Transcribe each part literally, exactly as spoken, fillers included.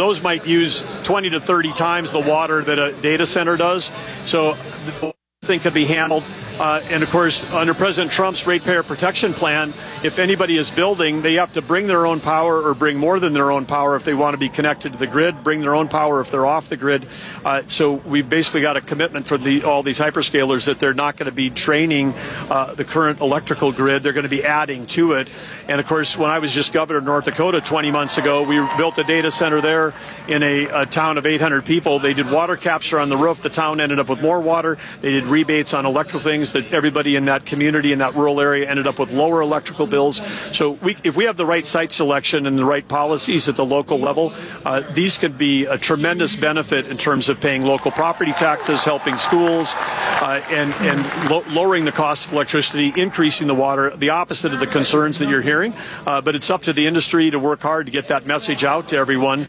those might use twenty to thirty times the water that a data center does. So the thing could be handled. Uh, and, of course, under President Trump's ratepayer protection plan, if anybody is building, they have to bring their own power or bring more than their own power if they want to be connected to the grid, bring their own power if they're off the grid. Uh, so we've basically got a commitment from the, all these hyperscalers that they're not going to be draining uh, the current electrical grid. They're going to be adding to it. And, of course, when I was just governor of North Dakota twenty months ago, we built a data center there in a, a town of eight hundred people. They did water capture on the roof. The town ended up with more water. They did rebates on electrical things that everybody in that community, in that rural area, ended up with lower electrical bills. So we, if we have the right site selection and the right policies at the local level, uh, these could be a tremendous benefit in terms of paying local property taxes, helping schools, uh, and, and lo- lowering the cost of electricity, increasing the water, the opposite of the concerns that you're hearing. Uh, but it's up to the industry to work hard to get that message out to everyone.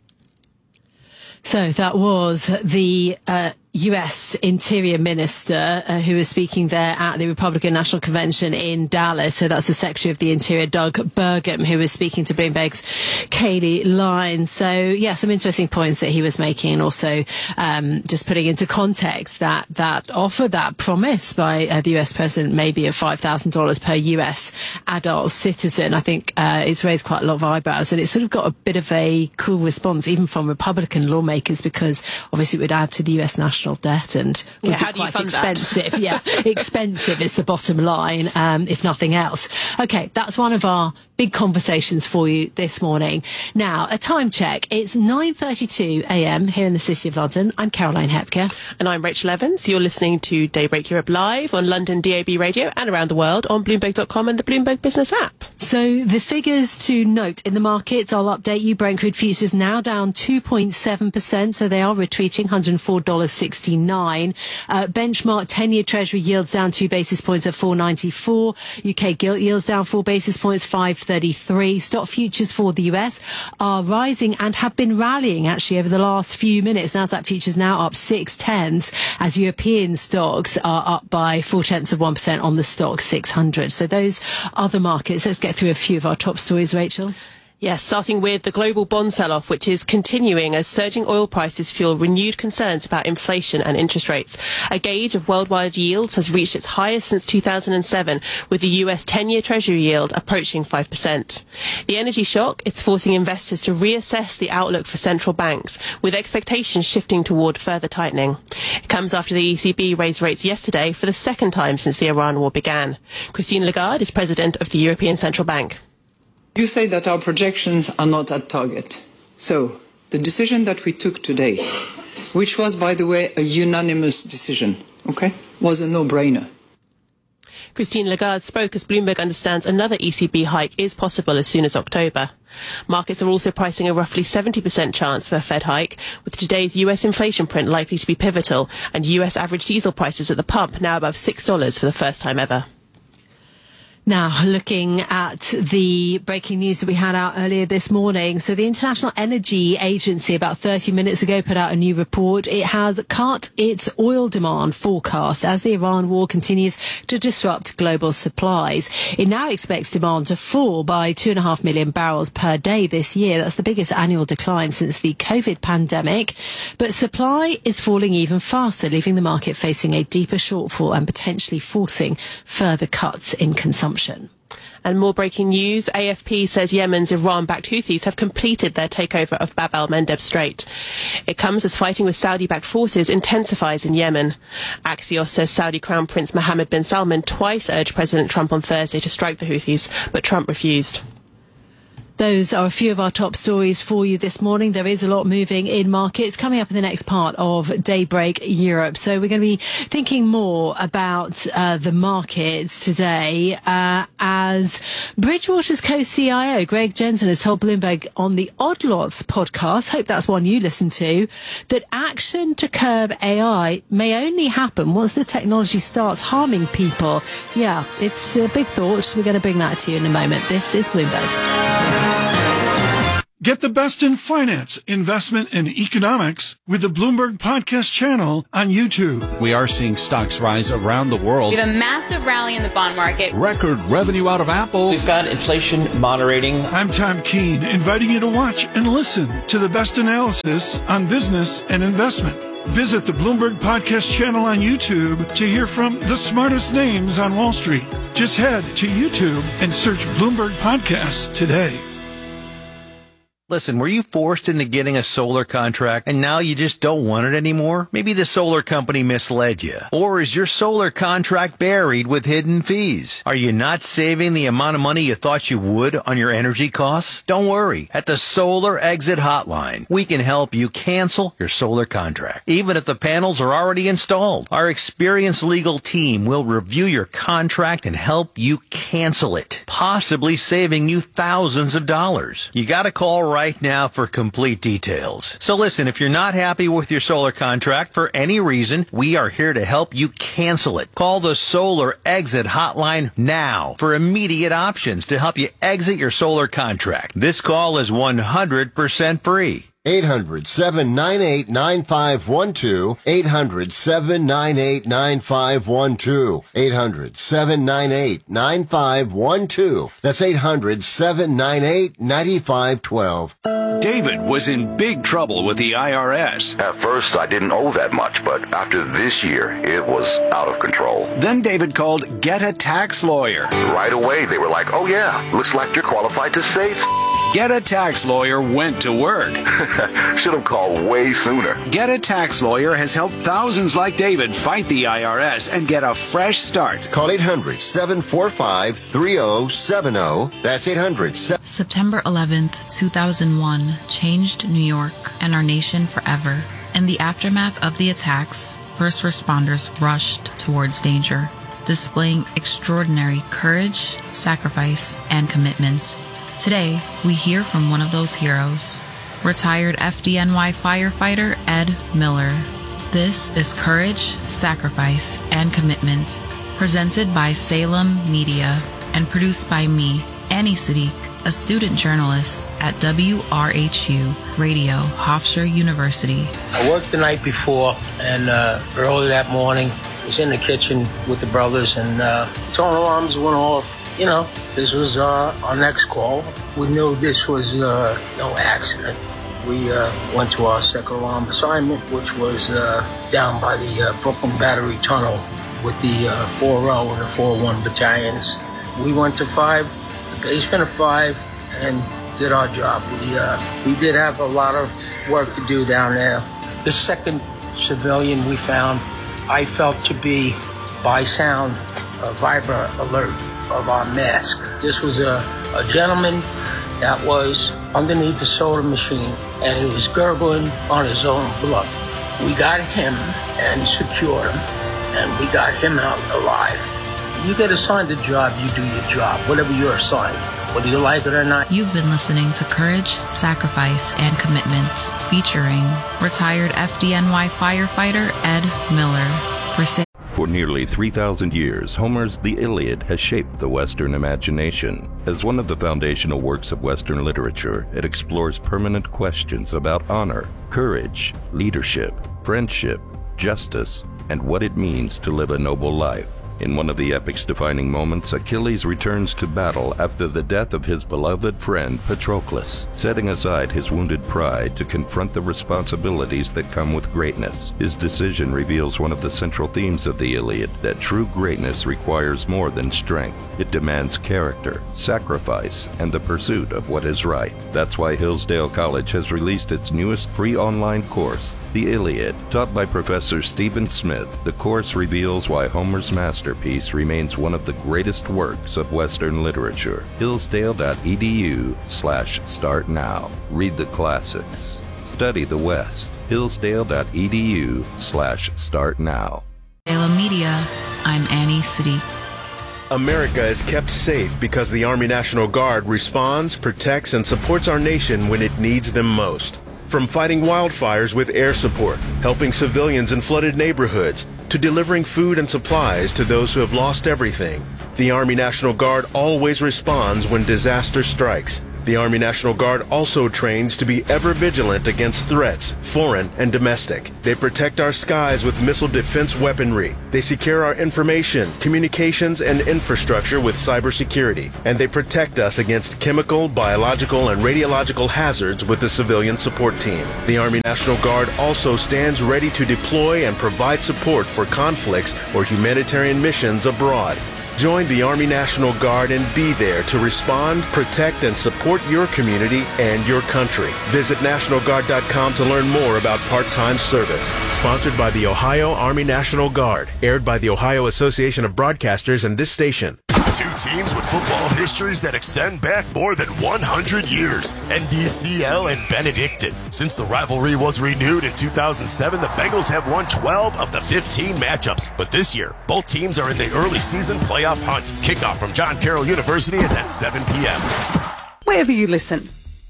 So that was the uh, U S Interior Minister uh, who was speaking there at the Republican National Convention in Dallas. So that's the Secretary of the Interior, Doug Burgum, who was speaking to Bloomberg's Kayleigh Lyon. So, yeah, some interesting points that he was making, and also um, just putting into context that that offer, that promise by uh, the U S President, maybe of five thousand dollars per U S adult citizen. I think uh, it's raised quite a lot of eyebrows, and it's sort of got a bit of a cool response, even from Republican lawmakers, because obviously it would add to the U S national debt and would yeah, be how do you quite fund expensive. That? yeah, expensive is the bottom line, um, if nothing else. Okay, that's one of our big conversations for you this morning. Now, a time check. It's nine thirty-two a.m. here in the City of London. I'm Caroline Hepker. And I'm Rachel Evans. You're listening to Daybreak Europe live on London D A B radio and around the world on Bloomberg dot com and the Bloomberg Business app. So the figures to note in the markets, I'll update you. Brent crude futures now down two point seven percent, so they are retreating, one hundred four dollars sixty-nine. Uh, benchmark ten-year Treasury yields down two basis points at four ninety-four. U K gilt yields down four basis points, five thirty-three. Stock futures for the U S are rising and have been rallying actually over the last few minutes. Nasdaq futures now up six tenths as European stocks are up by four tenths of one percent on the stock six hundred. So those are the markets. Let's get through a few of our top stories, Rachel. Yes, starting with the global bond sell-off, which is continuing as surging oil prices fuel renewed concerns about inflation and interest rates. A gauge of worldwide yields has reached its highest since two thousand seven, with the U S ten-year Treasury yield approaching five percent. The energy shock, it's forcing investors to reassess the outlook for central banks, with expectations shifting toward further tightening. It comes after the E C B raised rates yesterday for the second time since the Iran war began. Christine Lagarde is president of the European Central Bank. You say that our projections are not at target. So, the decision that we took today, which was, by the way, a unanimous decision, okay, was a no-brainer. Christine Lagarde spoke as Bloomberg understands another E C B hike is possible as soon as October. Markets are also pricing a roughly seventy percent chance for a Fed hike, with today's U S inflation print likely to be pivotal, and U S average diesel prices at the pump now above six dollars for the first time ever. Now, looking at the breaking news that we had out earlier this morning. So the International Energy Agency about thirty minutes ago put out a new report. It has cut its oil demand forecast as the Iran war continues to disrupt global supplies. It now expects demand to fall by two and a half million barrels per day this year. That's the biggest annual decline since the COVID pandemic. But supply is falling even faster, leaving the market facing a deeper shortfall and potentially forcing further cuts in consumption. And more breaking news. A F P says Yemen's Iran-backed Houthis have completed their takeover of Bab el-Mandeb Strait. It comes as fighting with Saudi-backed forces intensifies in Yemen. Axios says Saudi Crown Prince Mohammed bin Salman twice urged President Trump on Thursday to strike the Houthis, but Trump refused. Those are a few of our top stories for you this morning. There is a lot moving in markets coming up in the next part of Daybreak Europe. So we're going to be thinking more about uh, the markets today uh, as Bridgewater's co-C I O, Greg Jensen, has told Bloomberg on the Odd Lots podcast, hope that's one you listen to, that action to curb A I may only happen once the technology starts harming people. Yeah, it's a big thought. We're going to bring that to you in a moment. This is Bloomberg. Get the best in finance, investment, and economics with the Bloomberg Podcast channel on YouTube. We are seeing stocks rise around the world. We have a massive rally in the bond market. Record revenue out of Apple. We've got inflation moderating. I'm Tom Keene, inviting you to watch and listen to the best analysis on business and investment. Visit the Bloomberg Podcast channel on YouTube to hear from the smartest names on Wall Street. Just head to YouTube and search Bloomberg Podcasts today. Listen, were you forced into getting a solar contract and now you just don't want it anymore? Maybe the solar company misled you. Or is your solar contract buried with hidden fees? Are you not saving the amount of money you thought you would on your energy costs? Don't worry. At the Solar Exit Hotline, we can help you cancel your solar contract, even if the panels are already installed. Our experienced legal team will review your contract and help you cancel it, possibly saving you thousands of dollars. You got to call right Right now for complete details. So listen, if you're not happy with your solar contract for any reason, we are here to help you cancel it. Call the Solar Exit Hotline now for immediate options to help you exit your solar contract. This call is one hundred percent free. eight hundred, seven nine eight, nine five one two. eight hundred, seven nine eight, nine five one two. eight hundred, seven nine eight, nine five one two. That's eight hundred, seven nine eight, nine five one two. David was in big trouble with the I R S. At first, I didn't owe that much, but after this year, it was out of control. Then David called Get a Tax Lawyer. Right away, they were like, oh yeah, looks like you're qualified to save. Get a Tax Lawyer went to work. Should have called way sooner. Get a Tax Lawyer has helped thousands like David fight the I R S and get a fresh start. Call eight hundred, seven four five, three oh seven oh. That's eight hundred. September eleventh, two thousand one changed New York and our nation forever. In the aftermath of the attacks, first responders rushed towards danger, displaying extraordinary courage, sacrifice, and commitment. Today, we hear from one of those heroes, retired F D N Y firefighter Ed Miller. This is Courage, Sacrifice, and Commitment, presented by Salem Media and produced by me, Annie Sadiq, a student journalist at W R H U Radio, Hofstra University. I worked the night before, and uh, early that morning, was in the kitchen with the brothers, and uh, tone alarms went off. You know, this was uh, our next call. We knew this was uh, no accident. We uh, went to our second alarm assignment, which was uh, down by the uh, Brooklyn Battery Tunnel with the uh, four oh and the four oh one battalions. We went to five, the basement of five, and did our job. We uh, we did have a lot of work to do down there. The second civilian we found, I felt to be, by sound, a vibra alert of our mask. This was a, a gentleman that was underneath the soda machine, and he was gurgling on his own blood. We got him and secured him, and we got him out alive. You get assigned a job, you do your job, whatever you're assigned, whether you like it or not. You've been listening to Courage, Sacrifice, and Commitment, featuring retired F D N Y firefighter Ed Miller. For sa- For nearly three thousand years, Homer's The Iliad has shaped the Western imagination. As one of the foundational works of Western literature, it explores permanent questions about honor, courage, leadership, friendship, justice, and what it means to live a noble life. In one of the epic's defining moments, Achilles returns to battle after the death of his beloved friend Patroclus, setting aside his wounded pride to confront the responsibilities that come with greatness. His decision reveals one of the central themes of the Iliad, that true greatness requires more than strength. It demands character, sacrifice, and the pursuit of what is right. That's why Hillsdale College has released its newest free online course, The Iliad. Taught by Professor Stephen Smith, the course reveals why Homer's masterpiece remains one of the greatest works of Western literature. Hillsdale.edu slash start now. Read the classics. Study the West. Hillsdale.edu slash start now. Salem Media, I'm Annie Sadiq. America is kept safe because the Army National Guard responds, protects, and supports our nation when it needs them most. From fighting wildfires with air support, helping civilians in flooded neighborhoods, to delivering food and supplies to those who have lost everything, the Army National Guard always responds when disaster strikes. The Army National Guard also trains to be ever vigilant against threats, foreign and domestic. They protect our skies with missile defense weaponry. They secure our information, communications, and infrastructure with cybersecurity. And they protect us against chemical, biological, and radiological hazards with the civilian support team. The Army National Guard also stands ready to deploy and provide support for conflicts or humanitarian missions abroad. Join the Army National Guard and be there to respond, protect, and support your community and your country. Visit National Guard dot com to learn more about part-time service. Sponsored by the Ohio Army National Guard. Aired by the Ohio Association of Broadcasters and this station. Two teams with football histories that extend back more than one hundred years. N D C L and Benedictine. Since the rivalry was renewed in two thousand seven, the Bengals have won twelve of the fifteen matchups. But this year, both teams are in the early season playoff hunt. Kickoff from John Carroll University is at seven p.m. Wherever you listen.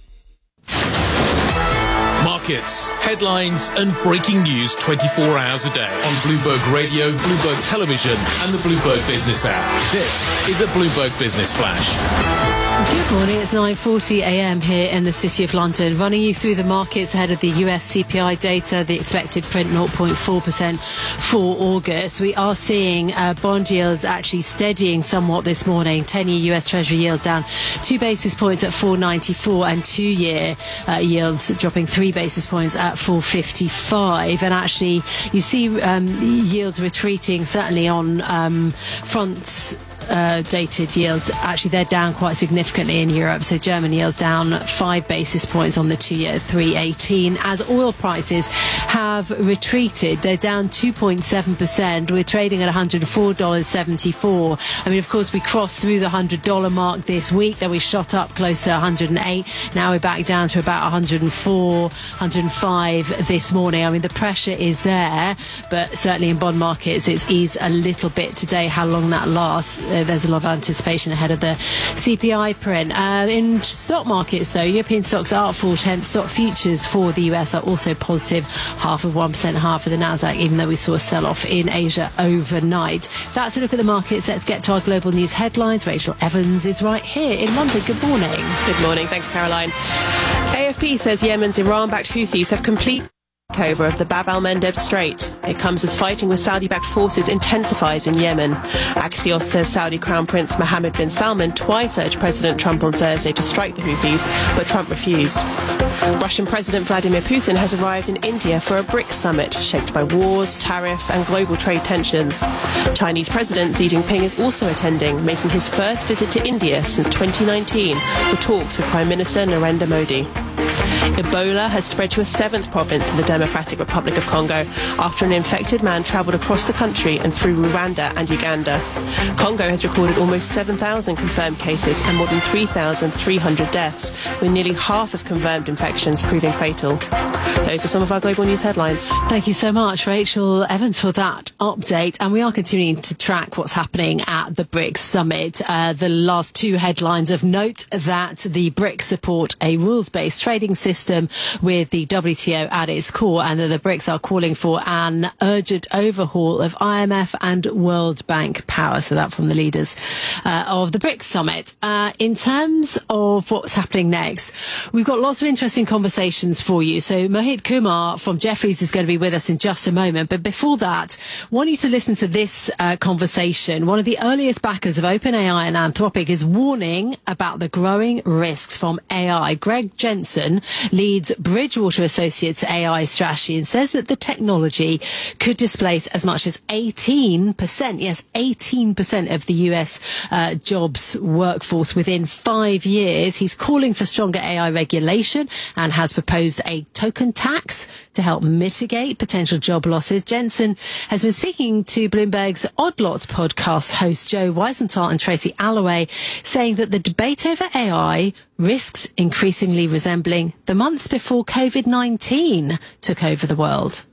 Markets, headlines, and breaking news twenty-four hours a day on Bloomberg Radio, Bloomberg Television, and the Bloomberg Business app. This is a Bloomberg Business Flash. Good morning, it's nine forty a.m. here in the City of London, running you through the markets ahead of the U S C P I data, the expected print zero point four percent for August. We are seeing uh, bond yields actually steadying somewhat this morning. ten-year U S Treasury yields down two basis points at four ninety-four, and two-year uh, yields dropping three basis points at four fifty-five. And actually, you see um, yields retreating, certainly on um, fronts. Uh, dated yields, actually they're down quite significantly in Europe. So German yields down five basis points on the two-year, three eighteen. As oil prices have retreated, they're down two point seven percent. We're trading at one hundred four dollars and seventy-four cents. I mean, of course, we crossed through the one hundred dollars mark this week. Then we shot up close to one hundred eight. Now we're back down to about one hundred four, one hundred five this morning. I mean, the pressure is there, but certainly in bond markets, it's eased a little bit today. How long that lasts, uh, there's a lot of anticipation ahead of the C P I print. Uh, in stock markets, though, European stocks are up four-tenths. Stock futures for the U S are also positive, half of one percent, half of the Nasdaq, even though we saw a sell-off in Asia overnight. That's a look at the markets. Let's get to our global news headlines. Rachel Evans is right here in London. Good morning. Good morning. Thanks, Caroline. A F P says Yemen's Iran-backed Houthis have complete over of the Bab al-Mandeb Strait. It comes as fighting with Saudi-backed forces intensifies in Yemen. Axios says Saudi Crown Prince Mohammed bin Salman twice urged President Trump on Thursday to strike the Houthis, but Trump refused. Russian President Vladimir Putin has arrived in India for a BRICS summit shaped by wars, tariffs and global trade tensions. Chinese President Xi Jinping is also attending, making his first visit to India since twenty nineteen for talks with Prime Minister Narendra Modi. Ebola has spread to a seventh province in the Democratic Republic of Congo after an infected man travelled across the country and through Rwanda and Uganda. Congo has recorded almost seven thousand confirmed cases and more than three thousand three hundred deaths, with nearly half of confirmed infections proving fatal. Those are some of our global news headlines. Thank you so much, Rachel Evans, for that update. And we are continuing to track what's happening at the BRICS summit. Uh, the last two headlines of note that the BRICS support a rules-based trading system with the W T O at its core, and that the BRICS are calling for an urgent overhaul of I M F and World Bank power. So that from the leaders uh, of the BRICS summit. Uh, in terms of what's happening next, we've got lots of interesting conversations for you. So Mohit Kumar from Jefferies is going to be with us in just a moment. But before that, I want you to listen to this uh, conversation. One of the earliest backers of OpenAI and Anthropic is warning about the growing risks from A I. Greg Jensen leads Bridgewater Associates A I strategy and says that the technology could displace as much as eighteen percent, yes, eighteen percent of the U S uh, jobs workforce within five years. He's calling for stronger A I regulation and has proposed a token tax to help mitigate potential job losses. Jensen has been speaking to Bloomberg's Odd Lots podcast host Joe Weisenthal and Tracy Alloway, saying that the debate over A I risks increasingly resembling the months before COVID nineteen took over the world.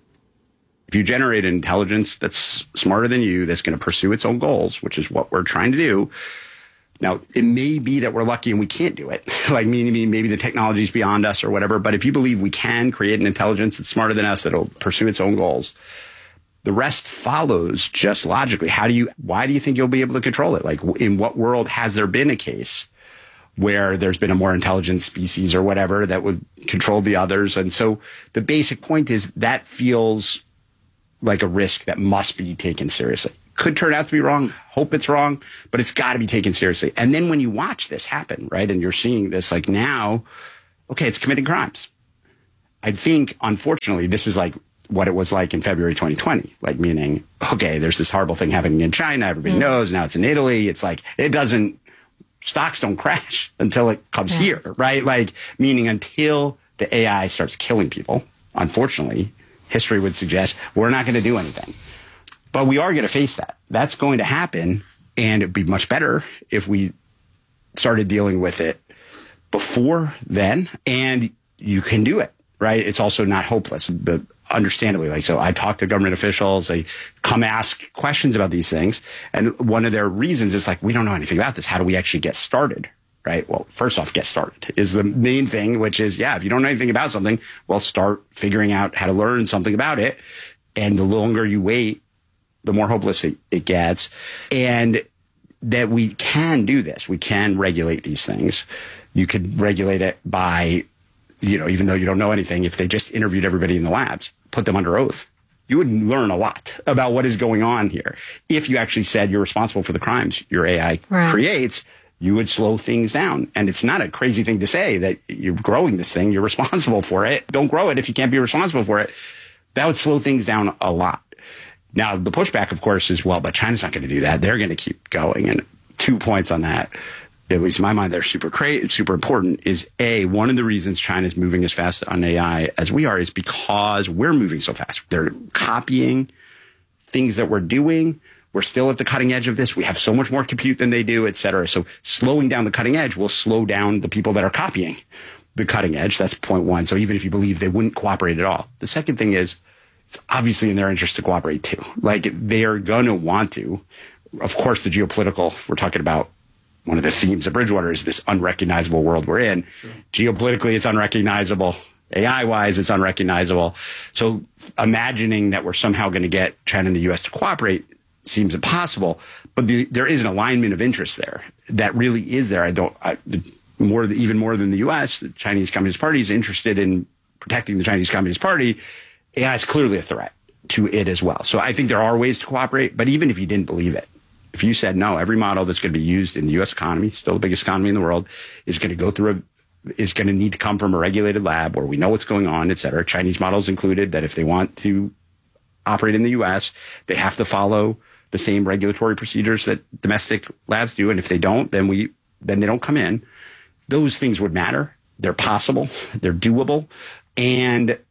If you generate intelligence that's smarter than you, that's going to pursue its own goals, which is what we're trying to do. Now, it may be that we're lucky and we can't do it. Like, meaning maybe the technology is beyond us or whatever. But if you believe we can create an intelligence that's smarter than us, that'll pursue its own goals, the rest follows just logically. How do you, why do you think you'll be able to control it? Like, in what world has there been a case where there's been a more intelligent species or whatever that would control the others. And so the basic point is that feels like a risk that must be taken seriously. Could turn out to be wrong. Hope it's wrong, but it's got to be taken seriously. And then when you watch this happen, right, and you're seeing this, like now, okay, it's committing crimes. I think, unfortunately, this is like what it was like in February twenty twenty, like meaning, okay, there's this horrible thing happening in China. Everybody mm. knows. Now it's in Italy. It's like, it doesn't, stocks don't crash until it comes yeah. here, right? Like, meaning until the A I starts killing people, unfortunately, history would suggest we're not going to do anything. But we are going to face that. That's going to happen, and it'd be much better if we started dealing with it before then, and you can do it, right? It's also not hopeless. The understandably, like, so I talk to government officials, they come ask questions about these things, and one of their reasons is like, we don't know anything about this. How do we actually get started? Right? Well, first off, get started is the main thing, which is, yeah, if you don't know anything about something, well, start figuring out how to learn something about it. And the longer you wait, the more hopeless it, it gets. And that we can do this. We can regulate these things. You could regulate it by, you know, even though you don't know anything, if they just interviewed everybody in the labs, put them under oath, you would learn a lot about what is going on here. If you actually said you're responsible for the crimes your A I right. creates, you would slow things down. And it's not a crazy thing to say that you're growing this thing, you're responsible for it. Don't grow it if you can't be responsible for it. That would slow things down a lot. Now, the pushback, of course, is, well, but China's not going to do that. They're going to keep going. And two points on that, at least in my mind, they're super cra- super important, is A, one of the reasons China's moving as fast on A I as we are is because we're moving so fast. They're copying things that we're doing. We're still at the cutting edge of this. We have so much more compute than they do, et cetera. So slowing down the cutting edge will slow down the people that are copying the cutting edge. That's point one. So even if you believe they wouldn't cooperate at all. The second thing is, it's obviously in their interest to cooperate too. Like, they are going to want to. Of course, the geopolitical, we're talking about one of the themes of Bridgewater is this unrecognizable world we're in. Sure. Geopolitically, it's unrecognizable. A I-wise, it's unrecognizable. So imagining that we're somehow going to get China and the U S to cooperate seems impossible. But the, there is an alignment of interest there that really is there. I don't, I, the, more, even more than the U S, the Chinese Communist Party is interested in protecting the Chinese Communist Party. A I is clearly a threat to it as well. So I think there are ways to cooperate, but even if you didn't believe it, if you said, no, every model that's going to be used in the U S economy, still the biggest economy in the world, is going to go through a, is going to need to come from a regulated lab where we know what's going on, et cetera. Chinese models included, that if they want to operate in the U S, they have to follow the same regulatory procedures that domestic labs do. And if they don't, then we, then they don't come in. Those things would matter. They're possible. They're doable. And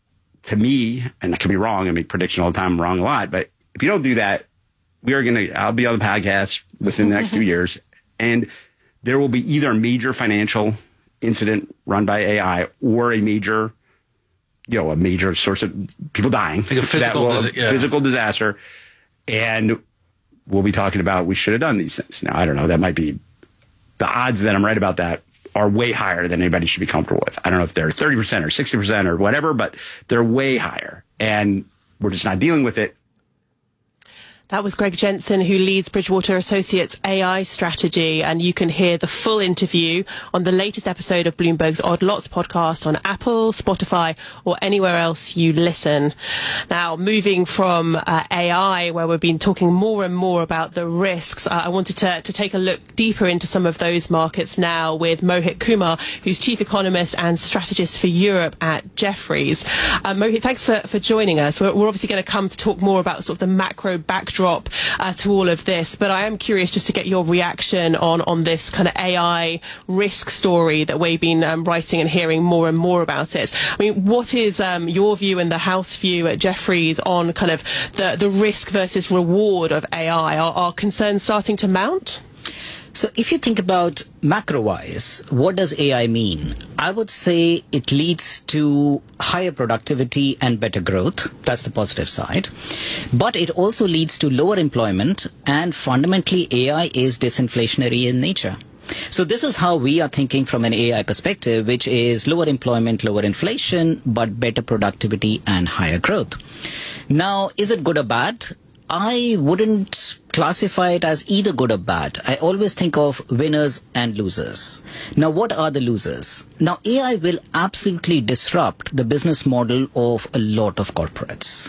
to me, and I could be wrong, I make predictions all the time, I'm wrong a lot, but if you don't do that, we are going to, I'll be on the podcast within the next few years, and there will be either a major financial incident run by A I or a major, you know, a major source of people dying. Like a physical, will, dis- yeah. physical disaster. And we'll be talking about we should have done these things. Now, I don't know, that might be, the odds that I'm right about that are way higher than anybody should be comfortable with. I don't know if they're thirty percent or sixty percent or whatever, but they're way higher. And we're just not dealing with it. That was Greg Jensen, who leads Bridgewater Associates' A I strategy. And you can hear the full interview on the latest episode of Bloomberg's Odd Lots podcast on Apple, Spotify, or anywhere else you listen. Now, moving from uh, A I, where we've been talking more and more about the risks, uh, I wanted to, to take a look deeper into some of those markets now with Mohit Kumar, who's chief economist and strategist for Europe at Jefferies. Uh, Mohit, thanks for, for joining us. We're, we're obviously going to come to talk more about sort of the macro backdrop Drop uh, to all of this, but I am curious just to get your reaction on on this kind of A I risk story that we've been um, writing and hearing more and more about it. I mean, what is um, your view and the House view at Jefferies on kind of the the risk versus reward of A I? Are, are concerns starting to mount? So if you think about macro-wise, what does A I mean? I would say it leads to higher productivity and better growth. That's the positive side. But it also leads to lower employment, and fundamentally A I is disinflationary in nature. So this is how we are thinking from an A I perspective, which is lower employment, lower inflation, but better productivity and higher growth. Now, is it good or bad? I wouldn't classify it as either good or bad. I always think of winners and losers. Now, what are the losers? Now, A I will absolutely disrupt the business model of a lot of corporates.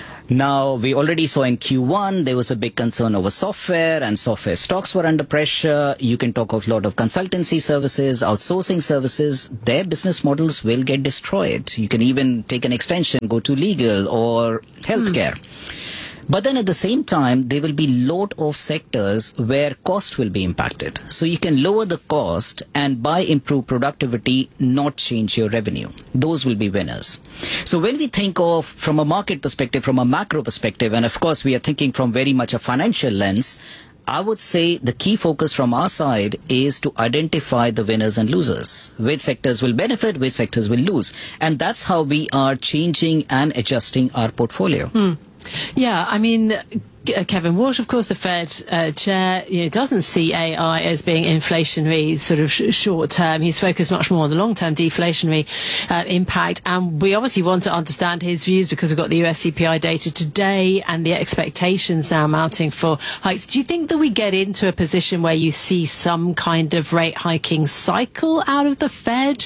Now, we already saw in Q one, there was a big concern over software, and software stocks were under pressure. You can talk of a lot of consultancy services, outsourcing services. Their business models will get destroyed. You can even take an extension, go to legal or healthcare. Mm. But then at the same time, there will be lot of sectors where cost will be impacted. So you can lower the cost and by improved productivity, not change your revenue. Those will be winners. So when we think of from a market perspective, from a macro perspective, and of course we are thinking from very much a financial lens, I would say the key focus from our side is to identify the winners and losers. Which sectors will benefit, which sectors will lose. And that's how we are changing and adjusting our portfolio. Hmm. Yeah, I mean, Kevin Walsh, of course, the Fed uh, chair, you know, doesn't see A I as being inflationary sort of sh- short term. He's focused much more on the long term deflationary uh, impact. And we obviously want to understand his views because we've got the U S C P I data today and the expectations now mounting for hikes. Do you think that we get into a position where you see some kind of rate hiking cycle out of the Fed?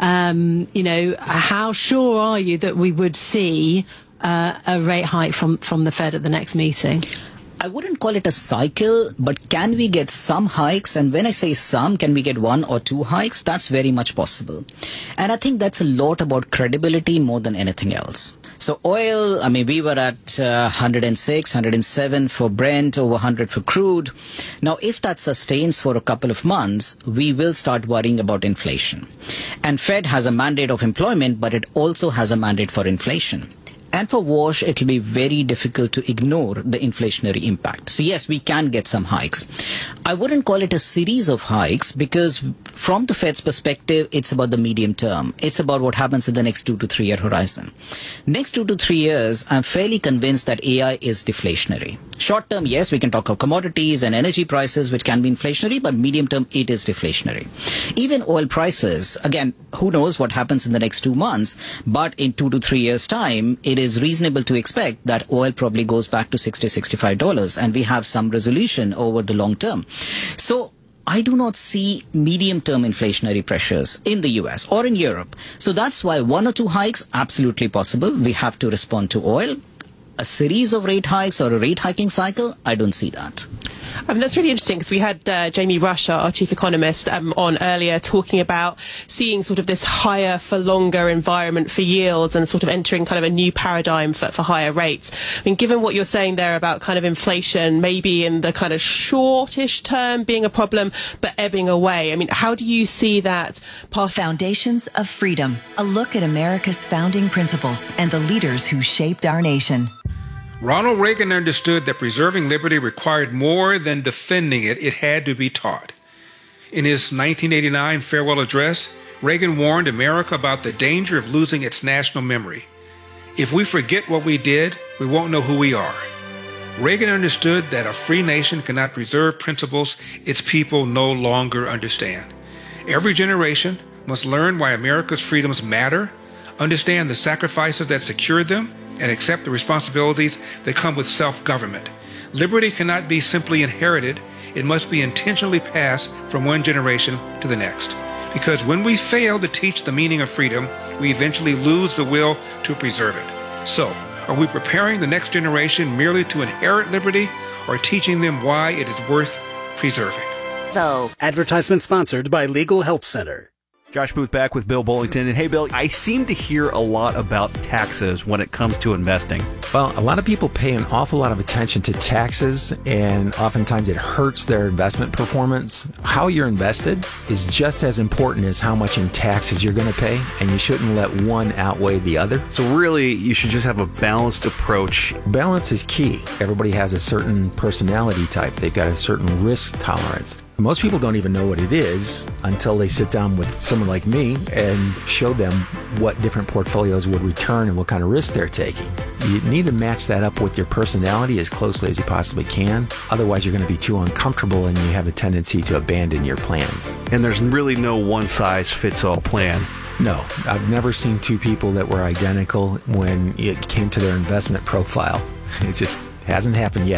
Um, you know, how sure are you that we would see Uh, a rate hike from, from the Fed at the next meeting? I wouldn't call it a cycle, but can we get some hikes? And when I say some, can we get one or two hikes? That's very much possible. And I think that's a lot about credibility more than anything else. So oil, I mean, we were at uh, one hundred six, one hundred seven for Brent, over one hundred for crude. Now, if that sustains for a couple of months, we will start worrying about inflation. And Fed has a mandate of employment, but it also has a mandate for inflation. And for Walsh, it will be very difficult to ignore the inflationary impact. So yes, we can get some hikes. I wouldn't call it a series of hikes because from the Fed's perspective, it's about the medium term. It's about what happens in the next two to three year horizon. Next two to three years, I'm fairly convinced that A I is deflationary. Short term, yes, we can talk of commodities and energy prices, which can be inflationary, but medium term, it is deflationary. Even oil prices, again, who knows what happens in the next two months, but in two to three years' time, it is reasonable to expect that oil probably goes back to sixty dollars, sixty-five dollars, and we have some resolution over the long term. So I do not see medium-term inflationary pressures in the U S or in Europe. So that's why one or two hikes, absolutely possible. We have to respond to oil. A series of rate hikes or a rate hiking cycle, I don't see that. I mean, that's really interesting because we had uh, Jamie Rush, our chief economist, um, on earlier talking about seeing sort of this higher for longer environment for yields and sort of entering kind of a new paradigm for, for higher rates. I mean, given what you're saying there about kind of inflation, maybe in the kind of shortish term being a problem, but ebbing away. I mean, how do you see that past? Foundations of Freedom, a look at America's founding principles and the leaders who shaped our nation. Ronald Reagan understood that preserving liberty required more than defending it, it had to be taught. In his nineteen eighty-nine farewell address, Reagan warned America about the danger of losing its national memory. If we forget what we did, we won't know who we are. Reagan understood that a free nation cannot preserve principles its people no longer understand. Every generation must learn why America's freedoms matter, understand the sacrifices that secured them, and accept the responsibilities that come with self-government. Liberty cannot be simply inherited. It must be intentionally passed from one generation to the next. Because when we fail to teach the meaning of freedom, we eventually lose the will to preserve it. So, are we preparing the next generation merely to inherit liberty or teaching them why it is worth preserving? Though. Advertisement sponsored by Legal Help Center. Josh Booth back with Bill Bullington. And hey, Bill, I seem to hear a lot about taxes when it comes to investing. Well, a lot of people pay an awful lot of attention to taxes, and oftentimes it hurts their investment performance. How you're invested is just as important as how much in taxes you're going to pay, and you shouldn't let one outweigh the other. So really, you should just have a balanced approach. Balance is key. Everybody has a certain personality type. They've got a certain risk tolerance. Most people don't even know what it is until they sit down with someone like me and show them what different portfolios would return and what kind of risk they're taking. You need to match that up with your personality as closely as you possibly can. Otherwise, you're going to be too uncomfortable and you have a tendency to abandon your plans. And there's really no one-size-fits-all plan. No, I've never seen two people that were identical when it came to their investment profile. It just hasn't happened yet.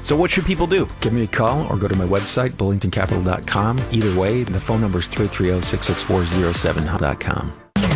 So what should people do? Give me a call or go to my website, bullington capital dot com. Either way, the phone number is three three zero, six six four, zero seven dot com.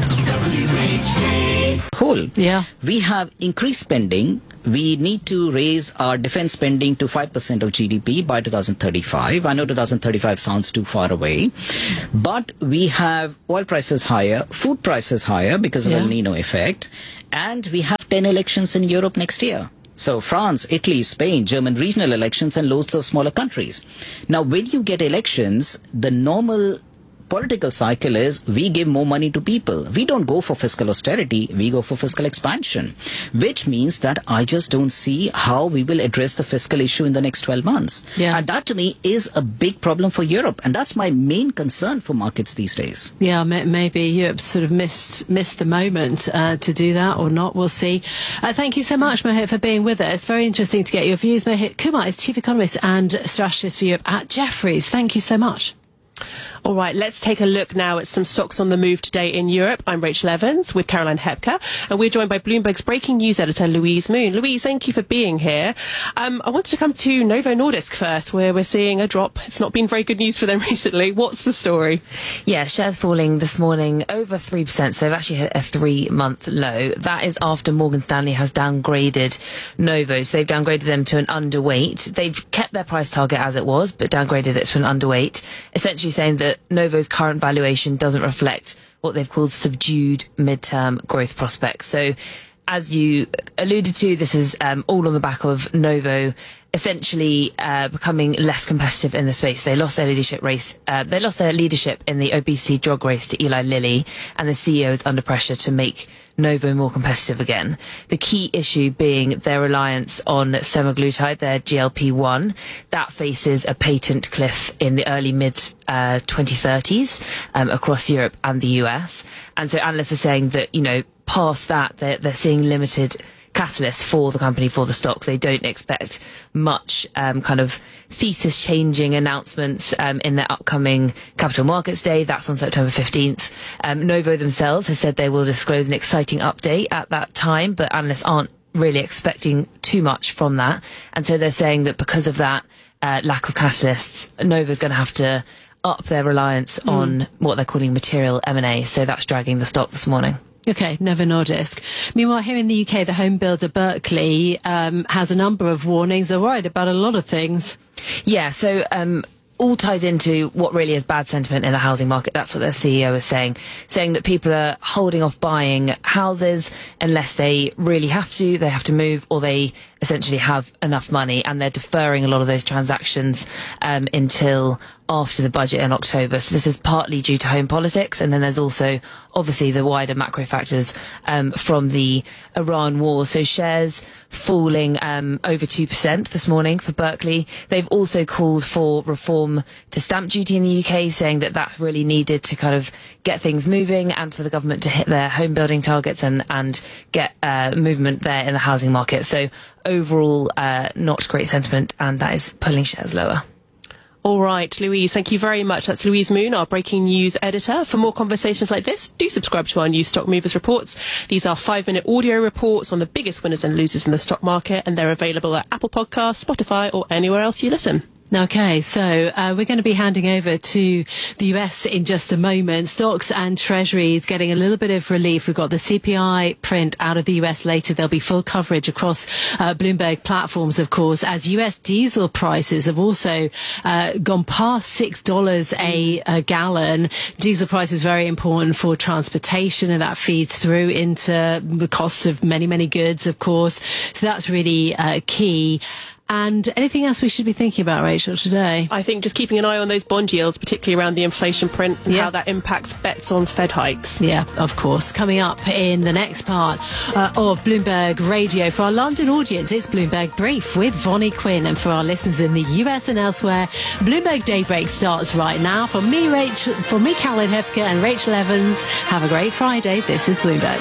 Whole. Yeah. We have increased spending. We need to raise our defense spending to five percent of G D P by two thousand thirty-five. I know two thousand thirty-five sounds too far away, but we have oil prices higher, food prices higher because of Yeah. El Nino effect, and we have ten elections in Europe next year. So France, Italy, Spain, German regional elections, and loads of smaller countries. Now, when you get elections, the normal political cycle is we give more money to people. We don't go for fiscal austerity, we go for fiscal expansion, which means that I just don't see how we will address the fiscal issue in the next twelve months. Yeah. And that to me is a big problem for Europe. And that's my main concern for markets these days. Yeah, ma- maybe Europe sort of missed missed the moment uh, to do that or not. We'll see. Uh, thank you so much, Mohit, for being with us. Very interesting to get your views. Mohit Kumar is Chief Economist and Strategist for Europe at Jefferies. Thank you so much. All right, let's take a look now at some stocks on the move today in Europe. I'm Rachel Evans with Caroline Hepker, and we're joined by Bloomberg's breaking news editor, Louise Moon. Louise, thank you for being here. Um, I wanted to come to Novo Nordisk first, where we're seeing a drop. It's not been very good news for them recently. What's the story? Yeah, shares falling this morning over three percent, so they've actually hit a three-month low. That is after Morgan Stanley has downgraded Novo, so they've downgraded them to an underweight. They've kept their price target as it was, but downgraded it to an underweight, essentially saying that Novo's current valuation doesn't reflect what they've called subdued midterm growth prospects. So, as you alluded to, this is um, all on the back of Novo essentially uh, becoming less competitive in the space. They lost their leadership race. Uh, they lost their leadership in the obesity drug race to Eli Lilly, and the C E O is under pressure to make Novo more competitive again. The key issue being their reliance on semaglutide, their G L P one. That faces a patent cliff in the early mid uh, twenty thirties um, across Europe and the U S. And so analysts are saying that, you know, past that, they're, they're seeing limited catalyst for the company, for the stock. They don't expect much um, kind of thesis changing announcements um, in their upcoming Capital Markets Day. That's on September fifteenth. Um, Novo themselves has said they will disclose an exciting update at that time, but analysts aren't really expecting too much from that. And so they're saying that because of that uh, lack of catalysts, Novo's going to have to up their reliance mm. on what they're calling material M and A. So that's dragging the stock this morning. Okay, Novo Nordisk. Meanwhile, here in the U K, the home builder Berkeley um, has a number of warnings. They're worried about a lot of things. Yeah, so um, all ties into what really is bad sentiment in the housing market. That's what their C E O is saying, saying that people are holding off buying houses unless they really have to, they have to move, or they essentially have enough money, and they're deferring a lot of those transactions um, until after the budget in October. So this is partly due to home politics, and then there's also obviously the wider macro factors um, from the Iran war. So shares falling um, over two percent this morning for Berkeley. They've also called for reform to stamp duty in the U K, saying that that's really needed to kind of get things moving and for the government to hit their home building targets and, and get uh, movement there in the housing market. So overall, uh, not great sentiment, and that is pulling shares lower. All right, Louise, thank you very much. That's Louise Moon, our breaking news editor. For more conversations like this, do subscribe to our new Stock Movers reports. These are five-minute audio reports on the biggest winners and losers in the stock market, and they're available at Apple Podcasts, Spotify, or anywhere else you listen. Okay, so uh, we're going to be handing over to the U S in just a moment. Stocks and treasuries getting a little bit of relief. We've got the C P I print out of the U S later. There'll be full coverage across uh, Bloomberg platforms, of course, as U S diesel prices have also uh, gone past six dollars a, a gallon. Diesel price is very important for transportation, and that feeds through into the costs of many, many goods, of course. So that's really uh, key. And anything else we should be thinking about, Rachel, today? I think just keeping an eye on those bond yields, particularly around the inflation print and yeah. how that impacts bets on Fed hikes. Yeah, of course. Coming up in the next part uh, of Bloomberg Radio. For our London audience, it's Bloomberg Brief with Vonnie Quinn. And for our listeners in the U S and elsewhere, Bloomberg Daybreak starts right now. For me, Rachel, for me, Caroline Hepker and Rachel Evans, have a great Friday. This is Bloomberg.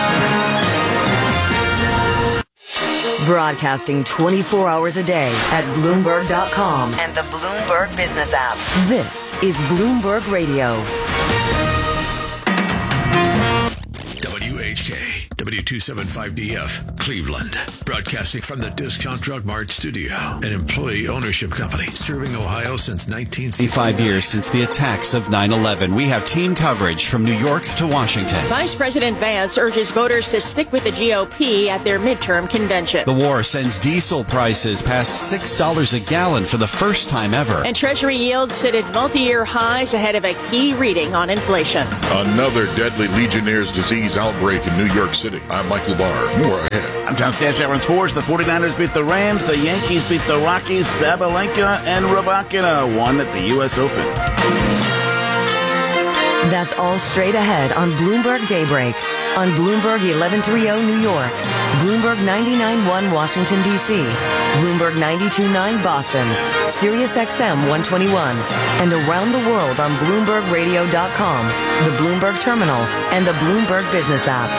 Broadcasting twenty-four hours a day at Bloomberg dot com and the Bloomberg Business app. This is Bloomberg Radio. W H K. W two seventy-five D F, Cleveland. Broadcasting from the Discount Drug Mart studio, an employee ownership company serving Ohio since nineteen sixty-nine. Five years since the attacks of nine eleven. We have team coverage from New York to Washington. Vice President Vance urges voters to stick with the G O P at their midterm convention. The war sends diesel prices past six dollars a gallon for the first time ever. And Treasury yields sit at multi-year highs ahead of a key reading on inflation. Another deadly Legionnaire's disease outbreak in New York City. I'm Michael Barr. More ahead. I'm John Stash at Sports. The forty-niners beat the Rams. The Yankees beat the Rockies. Sabalenka and Rybakina won at the U S Open. That's all straight ahead on Bloomberg Daybreak. On Bloomberg eleven thirty New York, Bloomberg ninety-nine point one Washington, D C, Bloomberg ninety-two point nine Boston, Sirius X M one twenty-one, and around the world on Bloomberg Radio dot com, the Bloomberg Terminal, and the Bloomberg Business app.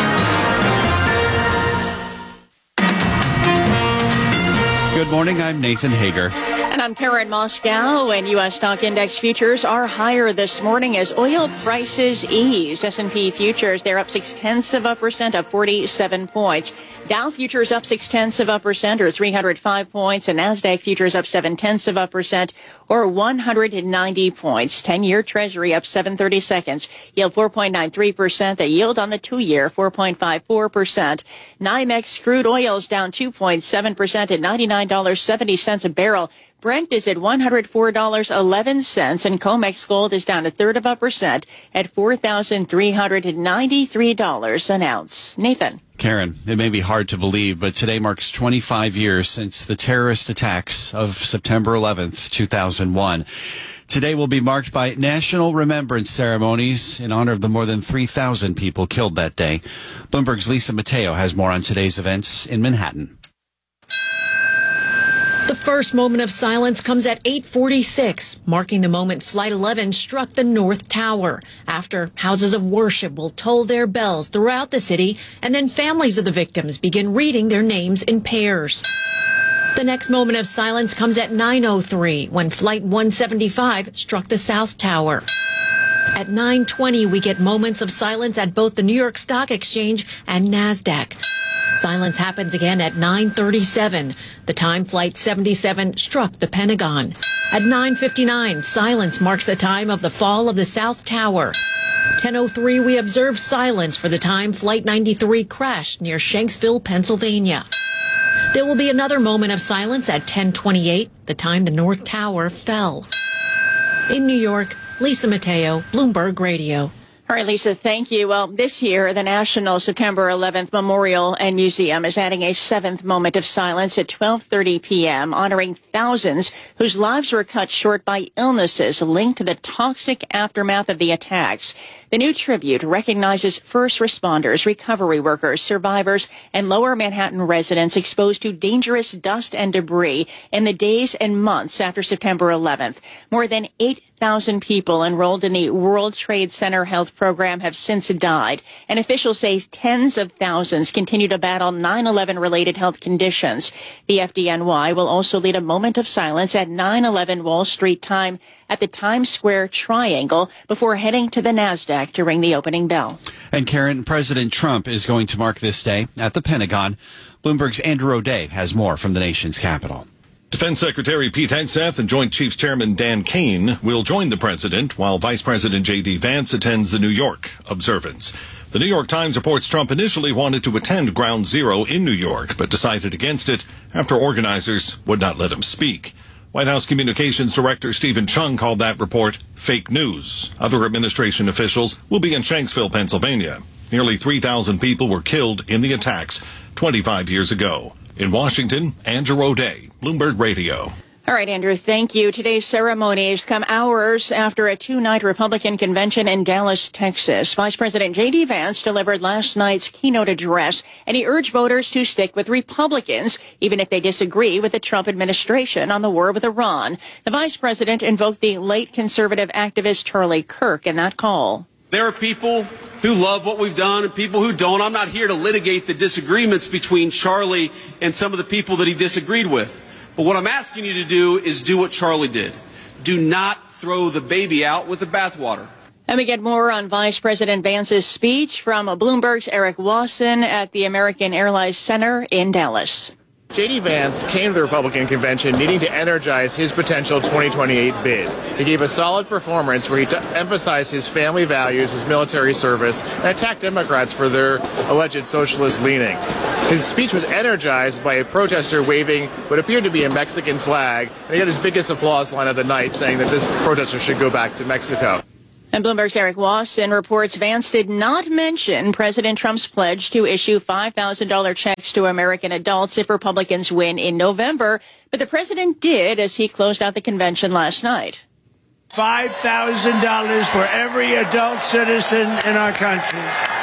Good morning, I'm Nathan Hager. And I'm Karen Moscow, and U S stock index futures are higher this morning as oil prices ease. S and P futures, they're up six-tenths of a percent, up forty-seven points. Dow futures up six-tenths of a percent, or three hundred five points, and NASDAQ futures up seven-tenths of a percent, or one hundred ninety points. ten-year Treasury up seven thirty-seconds, yield four point nine three percent. The yield on the two-year, four point five four percent. NYMEX crude oil's down two point seven percent at ninety-nine dollars and seventy cents a barrel. Brent is at one hundred four dollars and eleven cents, and COMEX gold is down a third of a percent at four thousand three hundred ninety-three dollars an ounce. Nathan. Karen, it may be hard to believe, but today marks twenty-five years since the terrorist attacks of September eleventh, two thousand one. Today will be marked by national remembrance ceremonies in honor of the more than three thousand people killed that day. Bloomberg's Lisa Mateo has more on today's events in Manhattan. The first moment of silence comes at eight forty-six, marking the moment Flight eleven struck the North Tower. After, houses of worship will toll their bells throughout the city, and then families of the victims begin reading their names in pairs. The next moment of silence comes at nine oh three, when Flight one seventy-five struck the South Tower. At nine twenty, we get moments of silence at both the New York Stock Exchange and NASDAQ. Silence happens again at nine thirty-seven, the time Flight seventy-seven struck the Pentagon. At nine fifty-nine, silence marks the time of the fall of the South Tower. ten oh three, we observe silence for the time Flight ninety-three crashed near Shanksville, Pennsylvania. There will be another moment of silence at ten twenty-eight, the time the North Tower fell. In New York, Lisa Mateo, Bloomberg Radio. All right, Lisa, thank you. Well, this year, the National September eleventh Memorial and Museum is adding a seventh moment of silence at twelve thirty p.m., honoring thousands whose lives were cut short by illnesses linked to the toxic aftermath of the attacks. The new tribute recognizes first responders, recovery workers, survivors, and lower Manhattan residents exposed to dangerous dust and debris in the days and months after September eleventh. More than eight thousand people enrolled in the World Trade Center Health Program have since died, and officials say tens of thousands continue to battle nine eleven related health conditions. The F D N Y will also lead a moment of silence at nine eleven Wall Street time at the Times Square Triangle before heading to the NASDAQ to ring the opening bell. And Karen, President Trump is going to mark this day at the Pentagon. Bloomberg's Andrew O'Day has more from the nation's capital. Defense Secretary Pete Hegseth and Joint Chiefs Chairman Dan Kane will join the president while Vice President J D. Vance attends the New York observance. The New York Times reports Trump initially wanted to attend Ground Zero in New York, but decided against it after organizers would not let him speak. White House Communications Director Stephen Chung called that report fake news. Other administration officials will be in Shanksville, Pennsylvania. Nearly three thousand people were killed in the attacks twenty-five years ago. In Washington, Andrew O'Day, Bloomberg Radio. All right, Andrew, thank you. Today's ceremonies come hours after a two-night Republican convention in Dallas, Texas. Vice President J D. Vance delivered last night's keynote address, and he urged voters to stick with Republicans, even if they disagree with the Trump administration on the war with Iran. The vice president invoked the late conservative activist Charlie Kirk in that call. There are people who love what we've done and people who don't. I'm not here to litigate the disagreements between Charlie and some of the people that he disagreed with. But what I'm asking you to do is do what Charlie did. Do not throw the baby out with the bathwater. And we get more on Vice President Vance's speech from Bloomberg's Eric Wasson at the American Airlines Center in Dallas. J D. Vance came to the Republican convention needing to energize his potential twenty twenty-eight bid. He gave a solid performance where he t- emphasized his family values, his military service, and attacked Democrats for their alleged socialist leanings. His speech was energized by a protester waving what appeared to be a Mexican flag, and he got his biggest applause line of the night, saying that this protester should go back to Mexico. And Bloomberg's Eric Wasson reports Vance did not mention President Trump's pledge to issue five thousand dollars checks to American adults if Republicans win in November. But the president did as he closed out the convention last night. five thousand dollars for every adult citizen in our country.